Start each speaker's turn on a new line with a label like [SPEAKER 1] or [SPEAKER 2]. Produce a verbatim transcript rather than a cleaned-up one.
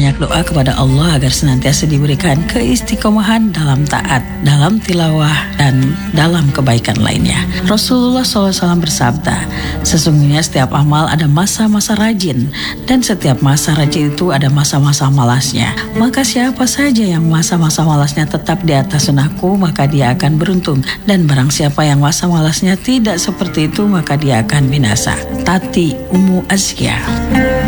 [SPEAKER 1] memperbanyak doa kepada Allah agar senantiasa diberikan keistiqomahan dalam taat, dalam tilawah, dan dalam kebaikan lainnya. Rasulullah shallallahu alaihi wasallam bersabda, sesungguhnya setiap amal ada masa-masa rajin, dan setiap masa rajin itu ada masa-masa malasnya. Maka siapa saja yang masa-masa malasnya tetap di atas sunnahku, maka dia akan beruntung. Dan barang siapa yang masa malasnya tidak seperti itu, maka dia akan binasa. Tati Ummu Azkiyah.